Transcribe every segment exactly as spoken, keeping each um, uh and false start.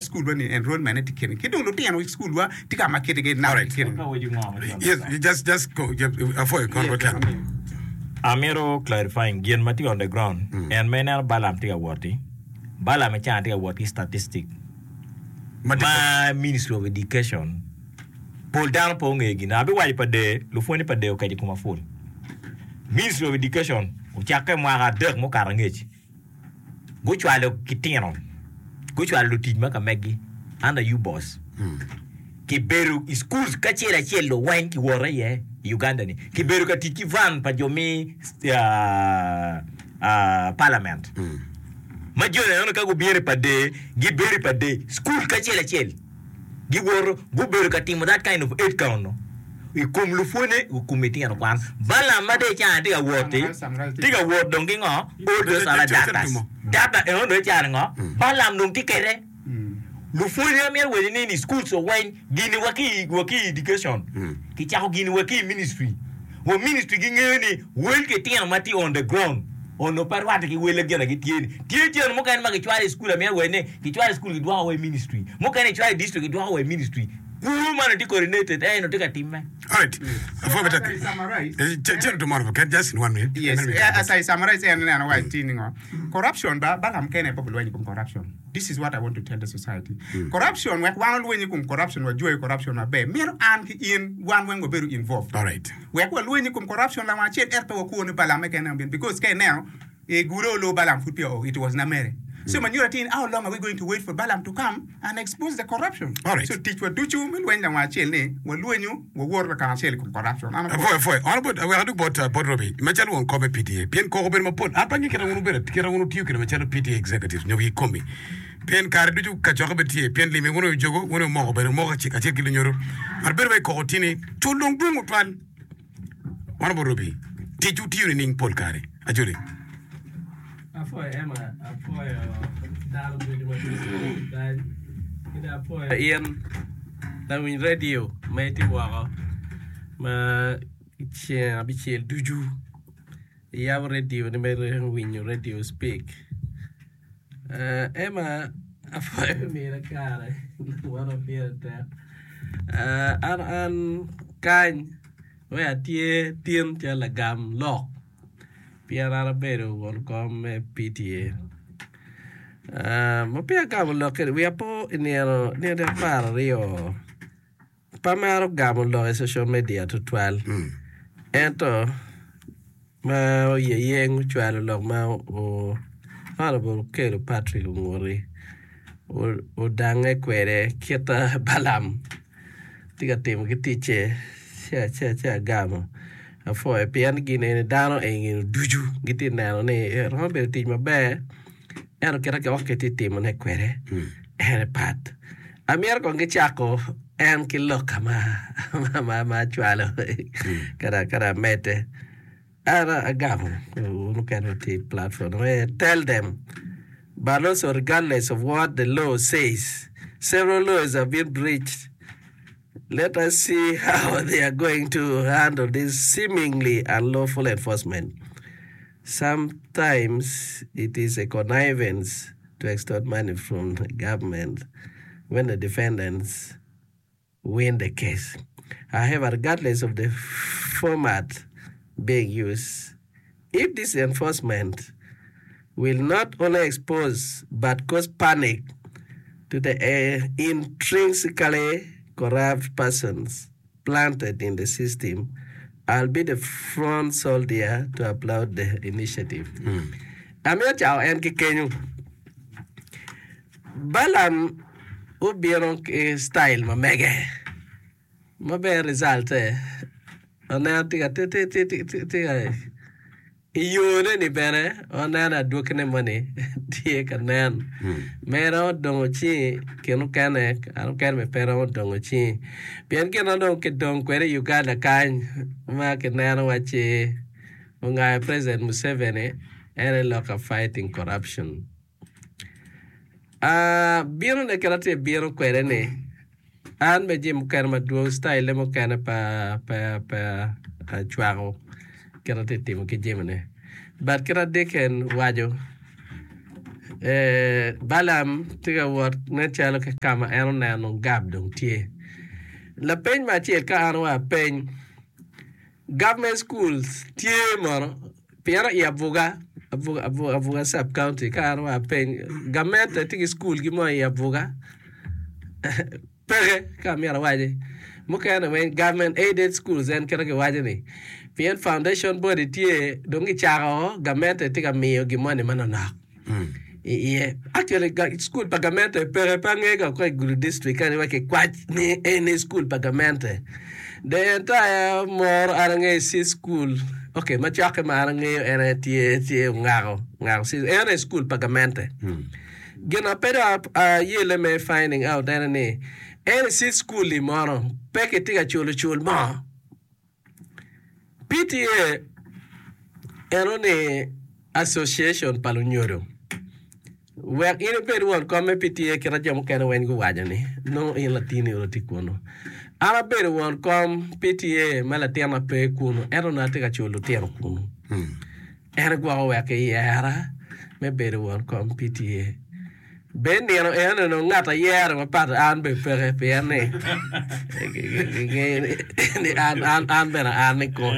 school when enrollment ticket kid don't look at school wa tika market again now right yes you just just go avoid control Amiro clarifying gen mati on the ground and mena balam tiga wati balam cha tiga wati statistic my Ministry of Education pull down pong egin abi wai pade lu foni pade o kadi kuma fol Ministry of Education o chaka mo ga dek mo karangeci go chwalo kitino go chwalo tijma ka megi under you boss ki beru schools ka chela chelo wanki wore ye Uganda ni ki beru ka tiki van pa jomi uh, uh, parliament ma jole on ka go biere pade gi beri pade school ka chela chel gi wor go beru ka timo that kind of eight count no we come lu fone u committee an kwan bala ma de cha de wote diga wot dong ngo o de sala data data e on de cha ngo bala nung tikere lu fone mer we ni school so when gini waki waki education ki cha gini waki ministry wo ministry gi ngeni wel ke tian mati on the ground on no parwate ki wele gena ki tieni tie tie mo kan ma ki chwa school mer we ne ki chwa school ki dwa we ministry mo kan chwa district ki dwa we ministry woman to coordinated eh no take a team man all right before we talk summarize tell tomorrow can just in one minute yes as I summarize and and why thing corruption ba ba kam kene people when you corruption this is what I want to tell the society mm. corruption when when you corruption wa joy corruption wa be mer an in one when we be involved all right we when you corruption la ma chen erto ko ni bala me kene because ke now e guro lo balam futio it was na mere. So when you're saying, how long are we going to wait for Balam to come and expose the corruption? All right. So teach what do you when you want to when you work with corruption. Foy foy. On about we are talking about Port Robbie. Machalo on come P T A. Bien ko ben mapon. Apanyi kera ngunu bere. Kera ngunu tiyo kera machalo P T A executives. Nyogi komi. Bien kare du kachoka P T A. Bien limi ngunu jogo ngunu mo bere mo kachi kachi kilo nyoro. Arbere bay ko tini. Cholong bungu twan. On about Robbie. Teach you tiyo ning Paul kare. Ajuri. Apoy Emma, apoy dalam video macam dan ini apoy Ian dalam radio mati waka ma ichi abichel duju ya radio ni mere winyo radio speak uh, Emma apoy mera cara wala fiesta uh, an an kan we atie tien jala gam lock Piara Beru will come P T A. Uh, Mopia Gamolo, we are po near near the far Rio. Pamaro Gamolo social media to twelve. Ento ma yang twelve log ma o honorable Kero Patrick Mori o o dange kwere kita balam. Tiga tim kitiche cha cha cha gamo. For a pian gine dano e duju giti nano ne rombe ti mabe ero kera ke oketi ti mone kwere ere pat amier ko ngichako en ki lokama ma ma chwalo kara kara mete ara agamo no can ti platform we tell them but also regardless of what the law says several laws have been breached. Let us see how they are going to handle this seemingly unlawful enforcement. Sometimes it is a connivance to extort money from the government when the defendants win the case. However, regardless of the format being used, if this enforcement will not only expose but cause panic to the uh, intrinsically corrupt persons planted in the system, I'll be the front soldier to applaud the initiative. Amir chao en kikenyu. Balam ubirong style ma mege. Ma be result eh. Ona tiga tiga tiga tiga. Iyone ni bene ona na dukne money die kanan. Mero dongochi kenu kane anu kan me pero dongochi. Bien que no don que don kwere Uganda kan ma que nano wachi unga President Museveni ere loka fighting corruption. Ah biro ne karate biro kwere ne an me jim kan ma duo style mo kan pa pa pa chwaro karate timo ke jimne but kira deken wajo eh balam tiga wot ne chalo ke kama eno nano gab dong tie la peny ma chiel ka anwa peny government schools tie moro piano ya buga abuga abuga abuga sub county ka anwa peny government tigi school gi mo ya buga pere ka mi ara waje mukana when government aided schools en kera ke waje ni pian foundation body tie dongi charo government tiga miyo gi mo ne manana yeah, actually school pagamento per pangega kwa guru district kan wake kwat ni any school pagamento the entire more arange si school okay ma chake ma arange ene tie tie ngaro ngaro si ene school pagamento gena pera uh, yele me finding out that ne ene si school li moro peke tiga chulo chul ma P T A eno ne association palunyoro well, in a bed one come P T A kera jam kana wen go wajani no in latini ro tikono ara bed one come P T A malatina pe kuno ero na tika chulo tero kuno era gwa wa ke yara me bed one come P T A ben ni no eno no ngata yara ma pat an be pere pe ne ni an an an bena an ko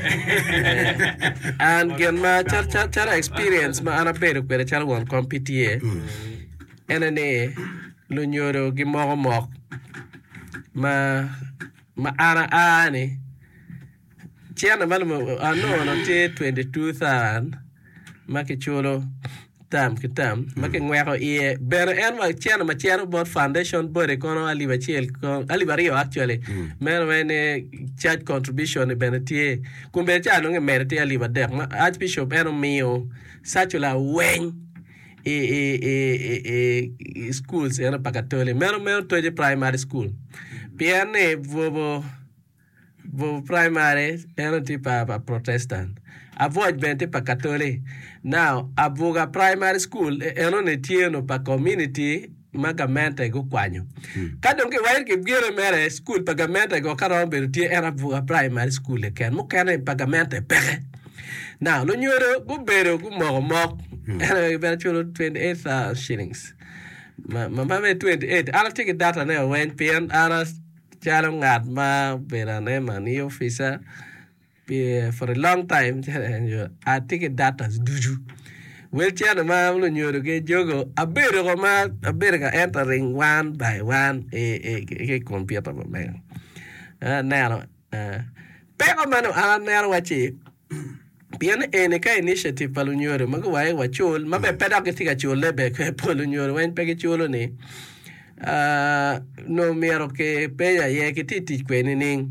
and gen ma char char char experience ma ana bed ko char one come P T A ene ne lo nyoro gi mo mo ma ma ana ani chiana mal mo ano no te twenty-two thousand ma ke chulo tam kitam make ngwero e ber en ma chiana ma chiana bot foundation body kono ali bachiel ko ali bario actually mer when church contribution benetie kumbe chano nge mer te ali badek ma archbishop eno mio sachula wen e e e e schools eno pakatole mer mer toje primary school piane vovo vo primary eno tipa pa protestant avoid bente pa catholic now abuga primary school eno ne tieno pa community magamente go kwanyo kadon ke wair ke gere mere school pagamente go karo ber tie era buga primary school ken mo kene pagamente pere now lo nyoro go bero go mo mo eno ber chulo twenty-eight thousand shillings ma ma me twenty-eight ala take data ne when pen ara chalo ngat ma berane mani officer for a long time I take it that as duju well chana ma lo nyoro ke jogo abere ko ma abere ka entering one by one e e computer ma me ah now pero mano ah now wachi bien ene ka initiative palu nyoro ma ko wai wachol ma be peda ke tiga chol lebe ke palu nyoro wen pe ke cholo ni ah no mero ke pe ya ye ke titi kweni ning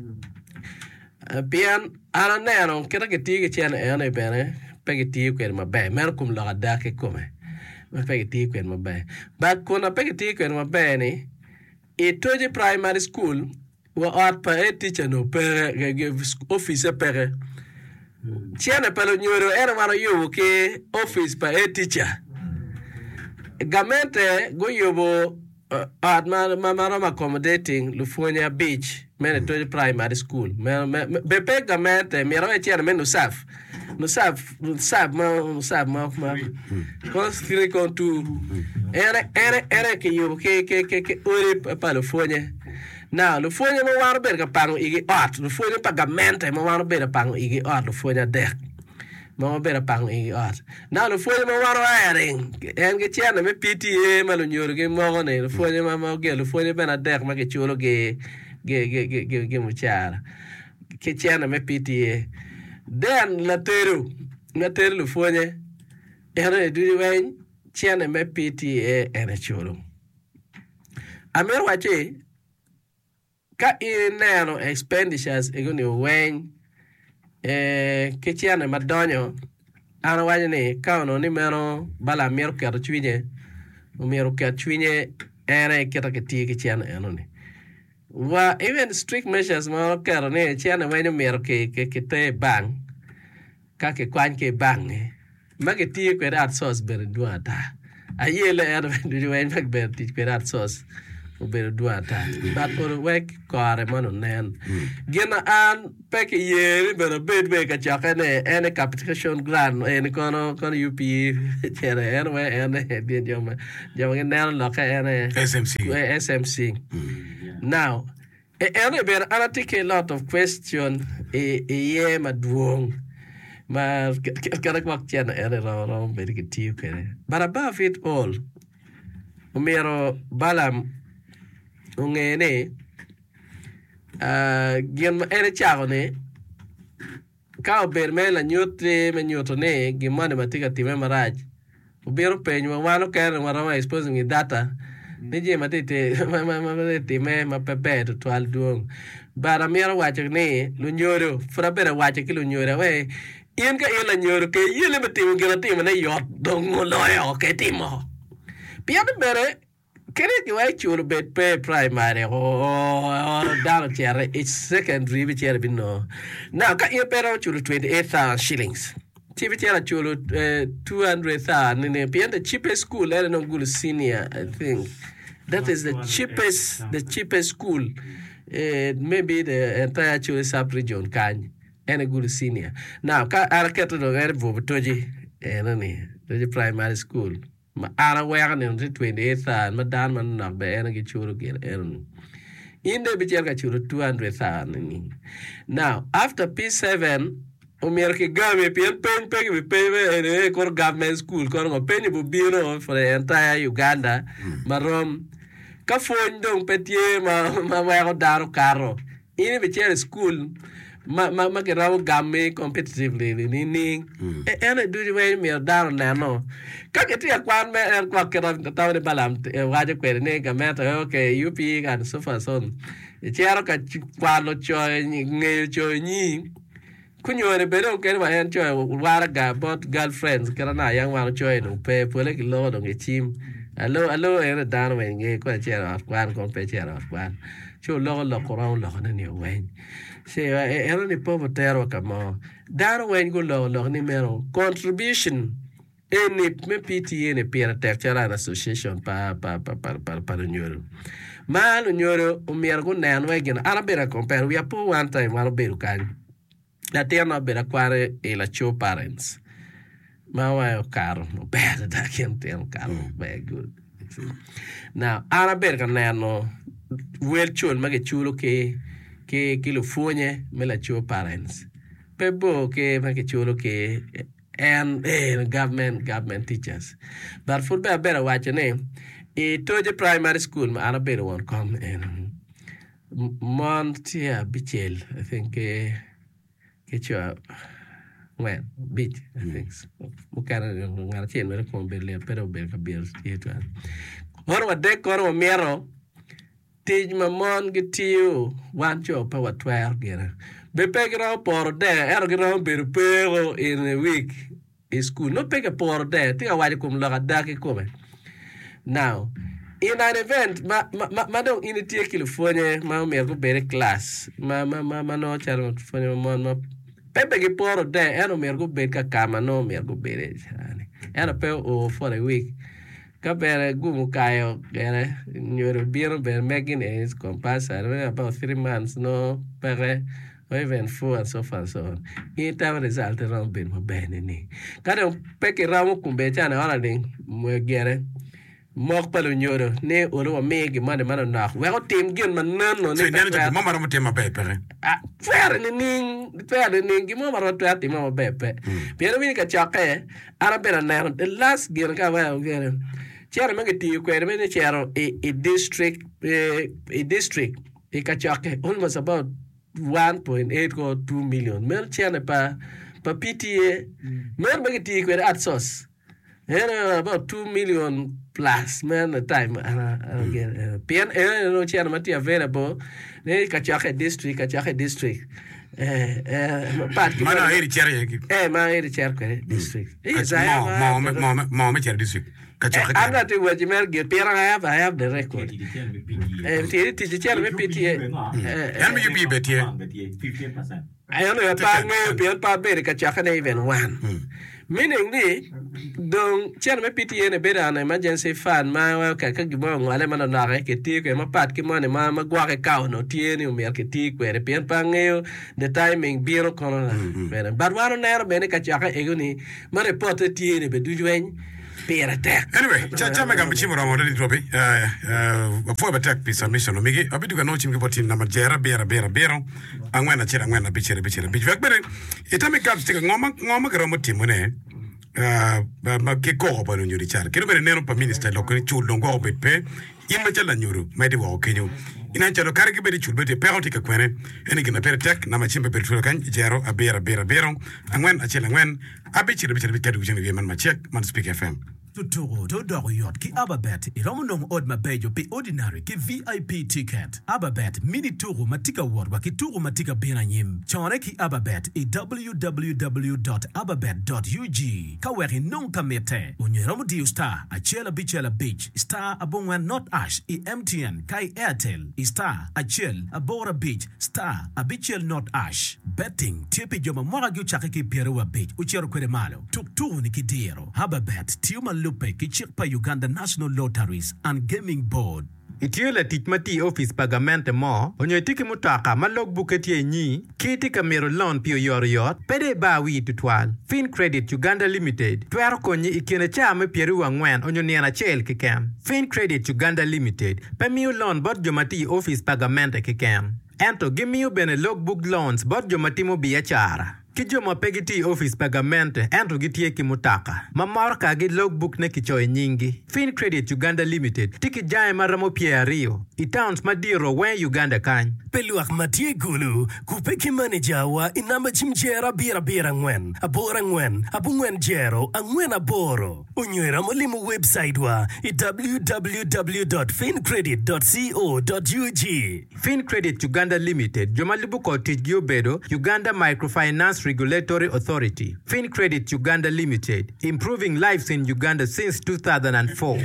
pian ana neno kera ke tigi chen ene bene pege tigi kwen mabe mer kum la da ke come me pege tigi kwen mabe but kona pege tigi kwen mabe ni e toje primary school wa art pa e teacher no pere ge office pere chen pelo nyoro era maro yo ke office pa e teacher gamente go yobo art ma ma ma accommodating Lufonia Beach men to primary school men be pegamente mi ero e tiene men no saf no saf no saf ma no saf ma ma construire con tu era era era che io che che che che ore pa Lufonia now Lufonia mo war ber ka pang igi art Lufonia pagamente mo war ber pang igi art Lufonia dek mo ber pang igi art now Lufonia mo war airing en che tiene me P T A ma lo nyoro che mo ne Lufonia ma mo che Lufonia bena dek ma che chulo che ge ge ge ge ge muchara che chana me P T A then la teru na teru lu fonye era du wen chana me P T A era chulo amer wache ka inero expenditures egoni wen eh che chana madonyo ana waje ne ka no ni mero bala mer ka chwinye mer ka chwinye era kita kiti ke chana eno ne wa even strict measures ma kero ne chana wenyo mer ke ke te bang ka ke kwan ke bang ma ke ti ke rat sauce ber duata ayele er du wen mek ber ti ke rat sauce obedo dua ta but or wek kore mano nen gina an pek yeri bero bed be ka chakane ene capitation grant ene kono kono U P chere ene we ene bien joma joma nen lo ka ene S M C S M C now ene ber ana take a lot of question e e ye maduong ma kada kwak chen ene ro ro ber ki tiu kere but above it all umero balam ungene uh gien ene chago ne ka ber me la nyotre me nyotone gimane matika time maraj ubero penyo wano kere wano exposing the data nije matite ma ma ma time ma pepe to twal duong bara mero wacho ne lunyoro fra bere wacho ki lunyoro we ien ka ila nyoro ke yele matimo gina timo ne yot dong loyo ke timo piano bere kere ki wai chulo bet pe primary o down tiare it's secondary bi tiare bino now ka ye pero chulo twenty-eight thousand shillings ti bi tiare chulo two hundred thousand ne pian the cheapest school there no good senior I think that is the cheapest the cheapest school uh, maybe the entire chulo sub region kan and a good senior now ka arketo do gere bo toji enani the primary school ma ara wega ne twenty-eight thousand ma dan man na be ena ki churu gel en inde bi cher ka churu two hundred thousand ni now after P seven umier ki game pen pen pen bi pe kor government school kor ngo pen bu biro for the entire Uganda marom ka fon dong petie ma ma wa daru karo ine bi cher school ma ma ma ke rawo gamme competitively ni ni e ena du di way mi daru na no ka ke ti kwan me er kwa ke ta de balam wa je kwere ne ga meta okay U P kan so fa son e chero ka kwa lo cho ni nge cho ni kunyore be do ke ma en cho war ga bot girlfriends kera na yang wa cho no pe pole ki lo do nge chim allo allo era dan we nge ko chero kwan kon pe chero kwan cho lo lo ko ra lo ne ni we se era ni povo tero kama daro wen go lo lo ni mero contribution ene me P T A ne Peer Textural Association pa pa pa pa pa pa nyoro ma nyoro o mier go nan we gen ara bera compare we apo one time waro beru kan la terna bera kware e la cho parents ma wa o caro no bad da ken ten caro very good now ara bera kan no wel chul ma ge chulo ke ke kilo fonye me la cho parents pebo ke ma ke chulo ke and eh, government government teachers but for be better watch name e to the primary school ma ana better one come and Montia Bichel I think eh ke cho when bit I think mo kana ngara chen me ko be le pero be ka bir tieto horo de koro mero tej mamon gitiu wan cho pa watwer gera be pegra por de er gra bir pero in a week is school no pega por de ti awali kum la da ki come now in an event ma ma ma don in tie California ma me go bere class ma ma ma ma no charo fone mo no pepe ki por de er me go be ka kama no me go bere er pe o for a week Kabere gumu kayo gere nyoro biro ber making is compulsory about three months no pere or even four and so far so on. It have result around bin mo bene ni. Kada peke ramu kumbe chana wana ding mo gere mok palo nyoro ne olo megi mane mane na. We go team gin man no ne. So nene to mama ro tema pepe. Ah, fair ni ning fair ni ning mo maro to ati mama pepe. Pero mi ka chake ara bera na the last gin ka wa gere. Chero mangeti kwere mene chero a, a district a, a district e kachake almost about one point eight or two million mer chene pa pa P T A mer mangeti kwere at source era about two million plus man the time ana again pn era no chene mati available ne kachake district kachake district eh eh part mana eri chere eh ma eri chere kwere district eh mo mo mo mo me chere district I'm not doing what you meant. Get I have, I have the record. And teacher tell me P T A. Tell me you be better. fifteen percent. I only have five million, be a paar better, catch even one. Meaning ni dong chen me P T A ne beda na emergency fund ma ka ka gibo ngale man na ke ti ke ma pat ke man ma ma gwa ke ka no ti ni mer ke ti ke re pen pangeo the timing biro kono na but one na bene ka cha ka e ni ma report ti ni be du jwen Anyway, cha mega mchimo ra modeli drobi. Uh, uh, for attack piece submission no migi. Abi duga no chimke poti na majera bera bera bera. Angwena chira angwena bichere bichere. Bichwek bere. Itame kap stika ngoma ngoma kara mutimu ne. Uh, ma ke ko ba no nyuri char. Kero bere neno pa minister lokoni chul dongo bepe. Ima chala nyuru maidi wa okenyo. Ina chalo kare ke bere chul bete penalty ka kwene. Eni kina bere tek na machimbe bere chul kan jero abera bera bera. Angwen achela angwen. Abi chira bichere bichere bichere man machek man speak F M. Tuturo do dog yot ki Ababet iromunong od mabejo pe ordinary ki V I P ticket Ababet mini turu matika warwa ki turu matika bena nyim chone ki Ababet e w w w dot ababet dot u g kaweri non kamete unyeromu diu star achela bichela beach star abongwa not ash e M T N kai Airtel e star achel abora beach star abichel not ash betting tipi joma mwara gyu chake ki pierwa beach uchero kwere malo tuk turu ni kidiro Ababet tiuma Lupe kichikpa Uganda National Lotteries and Gaming Board. Itiyola titmati office pagamente mo, onyo tiki mutaka ma logbook etie nyi, kiti kamero loan piyo yor yot, pede ba wi tutwal. Fin Credit Uganda Limited, tuero konyi ikine chame pieru wangwen onyo niana chel kikem. Fin Credit Uganda Limited, pemiyo loan bot jomati office pagamente kikem. Ento gimiyo bene logbook loans bot jomati mo biachara. Kijoma pegiti office pagamente ento gitie kimutaka. Mamorka gi logbook ne kichoy nyingi. Fin Credit Uganda Limited tiki jae maramo pia rio. Itowns madiro wen Uganda kany. Peluak matie gulu kupeki manager wa inamba chimjera bira bira ngwen. Abora ngwen, abu ngwen jero, angwen aboro. Unywera molimu website wa i w w w dot fin credit dot co dot u g. Fin Credit Uganda Limited jomalibu ko tijgio bedo Uganda Microfinance Regulatory Authority. Fin Credit Uganda Limited, improving lives in Uganda since two thousand four.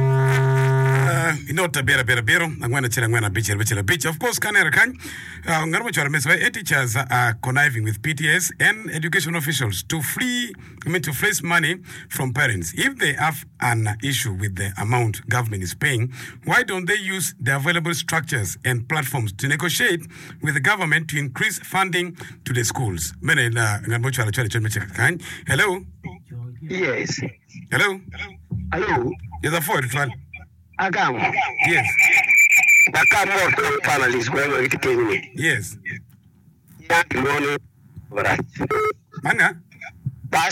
Uh, inota bera bera bera angwana chira angwana bichira bichira bitch. Of course kanera kan uh, ngarmo chora meswa teachers are conniving with P T S and education officials to free I mean to freeze money from parents. If they have an issue with the amount government is paying, why don't they use the available structures and platforms to negotiate with the government to increase funding to the schools? Mene na ngarmo chora chora chora meswa kan. Hello. Yes. Hello. Hello. You're the fourth one. Agam. Yes. Agam more to panelists where we take me. Yes. Yeah, morning. Right. Manga.